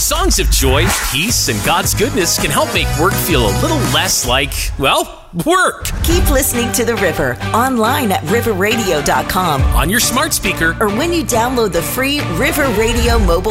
Songs of joy, peace, and God's goodness can help make work feel a little less like, well, work. Keep listening to The River online at riverradio.com, on your smart speaker, or when you download the free River Radio mobile